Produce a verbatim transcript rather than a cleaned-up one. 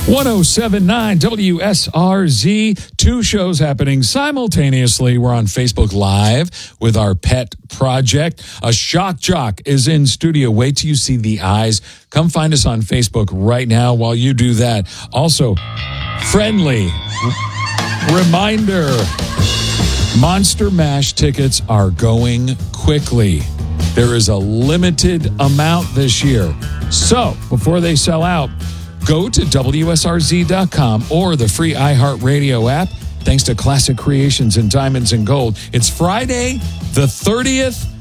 ten seventy-nine W S R Z, two shows happening simultaneously. We're on Facebook Live with our pet project. A shock jock is in studio. Wait till you see the eyes. Come find us on Facebook right now while you do that. Also, friendly reminder, Monster Mash tickets are going quickly. There is a limited amount this year. So, before they sell out, go to W S R Z dot com or the free iHeartRadio app. Thanks to Classic Creations and Diamonds and Gold. It's Friday, the thirtieth